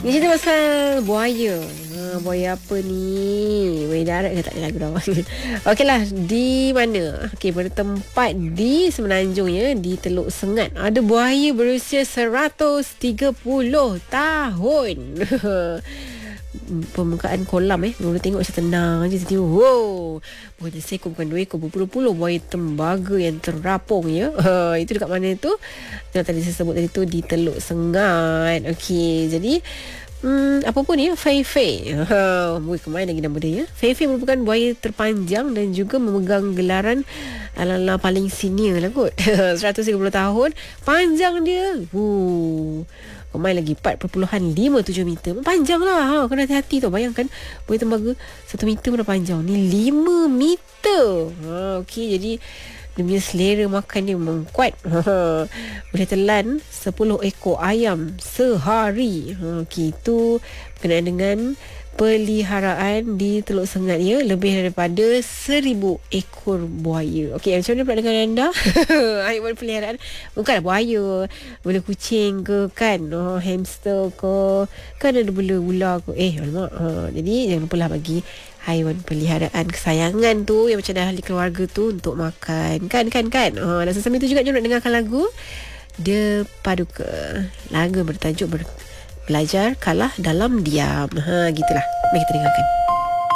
Ni cerita pasal buaya. Buaya apa ni? Buaya darat ke tak ada lagu dah. Okeylah, di mana? Okey, pada tempat di Semenanjung ya, di Teluk Sengat. Ada buaya berusia 130 tahun. Permukaan kolam boleh tengok macam tenang je. Tiba-tiba wow, bukan seekor, bukan dua ekor, berpuluh-puluh buaya tembaga yang terapung ya. Itu dekat mana tu? Yang tadi saya sebut tadi tu, di Teluk Sengat. Okey, jadi apa pun ya, Fei Fei. Kemana lagi nama dia ya? Fei Fei merupakan buaya terpanjang dan juga memegang gelaran ala-ala paling senior lah kot. 130 tahun panjang dia. Kemai lagi 4.57 meter. Panjang lah. Kena hati-hati tau. Bayangkan buaya tembaga 1 meter pun dah panjang. Ni 5 meter. Okey, jadi dia punya selera makan dia memang kuat. Boleh telan 10 ekor ayam sehari. Okey, itu berkenaan dengan peliharaan di Teluk Sengat ya. Lebih daripada 1,000 ekor buaya. Okey, macam mana pula dengan anda? Haiwan peliharaan, bukanlah buaya, boleh kucing ke kan, hamster ke, kan ada bela ular ke. Alamak. Jadi jangan lupalah bagi haiwan peliharaan kesayangan tu yang macam dah ahli keluarga tu untuk makan. Kan. Dan sambil tu juga jom nak dengarkan lagu The Paduka. Lagu bertajuk Belajar Kalah Dalam Diam. Gitulah. Mari kita dengarkan.